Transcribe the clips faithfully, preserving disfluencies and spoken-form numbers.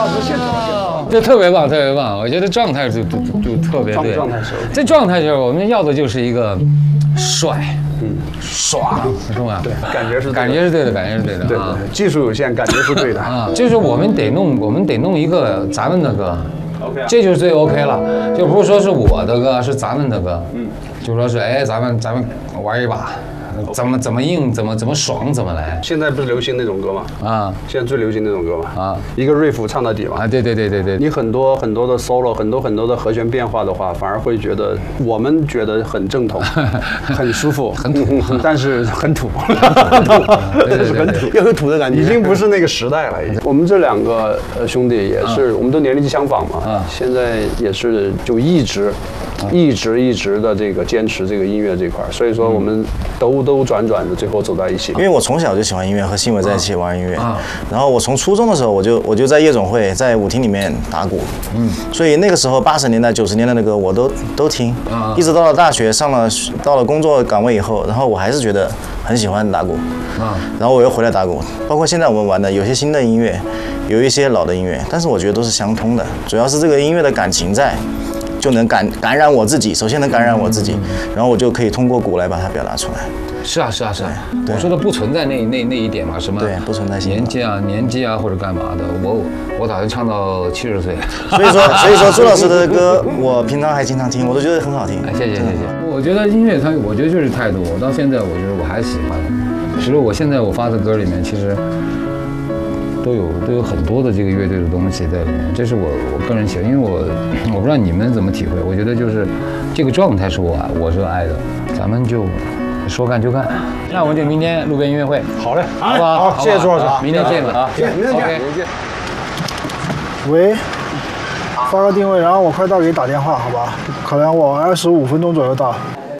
不是现场， 这特别棒，特别棒。我觉得状态就就就特别对。 状态是。 这状态就是我们要的就是一个帅，嗯，爽，是吧？ 对，感觉是感觉是对的，感觉是对的。 对，技术有限，感觉是对的啊。就是我们得弄，我们得弄一个咱们的歌。这就是最 OK 了，就不是说是我的歌，是咱们的歌，嗯，就说是哎，咱们咱们玩一把，怎么怎么硬，怎么怎么爽，怎么来。 现在不是流行那种歌吗？ 啊， 现在最流行那种歌嘛， 啊， 一个 riff 唱到底嘛。 啊，对对对对对。 你很多很多的 solo， 很多很多的和弦变化的话，反而会觉得我们觉得很正统，很舒服， 很土， 但是很土， 对对对， 很土，又有土的感觉，已经不是那个时代了。我们这两个呃兄弟也是，我们都年龄相仿嘛，啊，现在也是就一直。一直一直的这个坚持这个音乐这块，所以说我们兜兜转转的最后走在一起。 因为我从小就喜欢音乐，和新伟在一起玩音乐。然后我从初中的时候，我就我就在夜总会、在舞厅里面打鼓。嗯，所以那个时候八十年代、九十年代的歌我都都听。一直到了大学，上了到了工作岗位以后，然后我还是觉得很喜欢打鼓。然后我又回来打鼓，包括现在我们玩的有些新的音乐，有一些老的音乐，但是我觉得都是相通的，主要是这个音乐的感情在。就能感感染我自己，首先能感染我自己，然后我就可以通过鼓来把它表达出来。 是啊是啊是啊，我说的不存在那那那一点嘛，什么对不存在年纪啊年纪啊或者干嘛的，我我打算唱到七十岁。 所以说所以说朱老师的歌我平常还经常听，我都觉得很好听。 谢谢谢谢。我觉得音乐它我觉得就是态度，我到现在我觉得我还喜欢。其实我现在我发的歌里面其实。都有都有很多的这个乐队的东西在里面，这是我我个人喜欢，因为我我不知道你们怎么体会，我觉得就是这个状态是我我是爱的，咱们就说干就干，那我们就明天路边音乐会， 好嘞， 好不好？ 好，谢谢朱老师， 明天见了啊， 明天见，明天见。 喂，发个定位，然后我快到给你打电话，好吧？可能我二十五分钟左右到。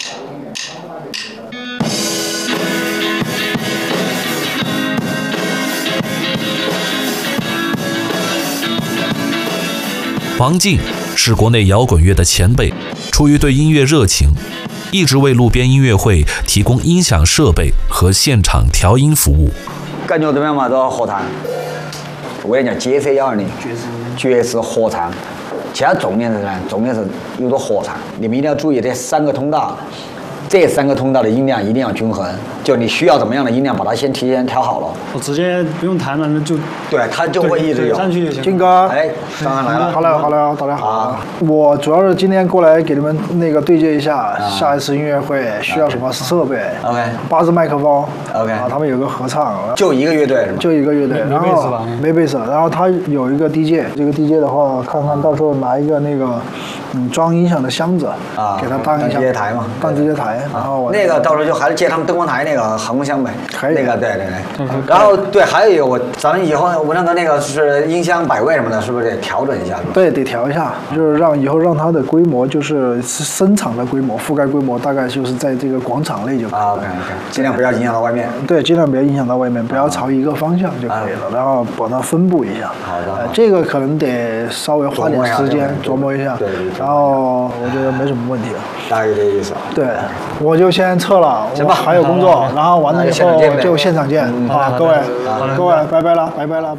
王静是国内摇滚乐的前辈，出于对音乐热情，一直为路边音乐会提供音响设备和现场调音服务。 感觉怎么样嘛？都要合唱，我跟你讲，杰飞幺二零爵士合唱。现在重点是什么？重点是有多合唱。你们一定要注意这三个通道，这三个通道的音量一定要均衡。就你需要怎么样的音量，把它先提前调好了。 我直接不用弹了，那就对，它就会一直有上去就行。 金哥， 哎，刚刚来了， 好嘞，好嘞，大家好。我主要是今天过来给你们那个对接一下，下一次音乐会需要什么设备 ？OK， 八支麦克风 ，OK， 啊，他们有个合唱， 就一个乐队是吗？ 就一个乐队，然后没贝斯，然后他有一个 D J， 这个 D J 的话，看看到时候拿一个那个嗯装音响的箱子啊，给他当音响 D J 台嘛， 当 D J 台，然后那个到时候就还是接他们灯光台那个航空箱呗。 可以， 那个对对对，然后对，还有一个我，咱们以后我那个那个是音箱摆位什么的，是不是得调整一下？ 对，得调一下，就是让以后让它的规模就是声场的规模，覆盖规模大概就是在这个广场内就可以了。 啊 ，OK OK， 尽量不要影响到外面。 对，尽量不要影响到外面，不要朝一个方向就可以了，然后把它分布一下。 好的， 呃，这个可能得稍微花点时间琢磨一下， 对对。 然后我觉得没什么问题了。 大概这意思。 对，我就先撤了，我还有工作，然后完了以后就现场见啊，各位，各位，拜拜了，拜拜了，拜。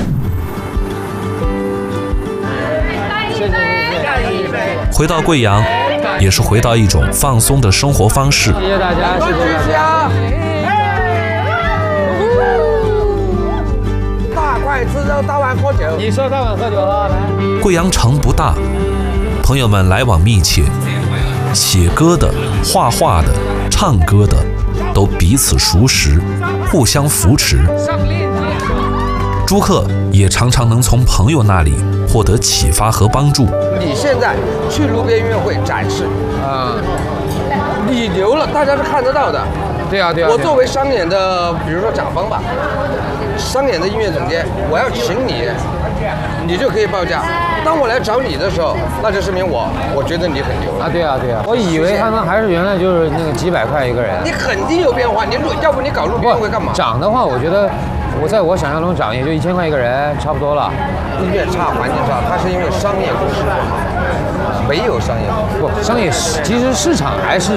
回到贵阳，也是回到一种放松的生活方式。 谢谢大家，谢谢大家。 大块吃肉，大碗喝酒。 你说大碗喝酒了，来。 贵阳城不大，朋友们来往密切，写歌的、画画的、唱歌的，都彼此熟识，互相扶持。朱克也常常能从朋友那里获得启发和帮助。 你现在去路边音乐会展示啊，你留了，大家是看得到的。 对啊，对啊。 我作为商演的，比如说甲方吧，商演的音乐总监，我要请你，你就可以报价。当我来找你的时候，那就说明我，我觉得你很牛了。 啊，对啊，对啊。我以为他们还是原来就是那个几百块一个人。 你肯定有变化，你路要不你搞路边音乐会干嘛？ 涨的话，我觉得。我在我想象中涨也就一千块一个人，差不多了。 音乐差，环境差，它是因为商业公司不好，没有商业不商业，其实市场还是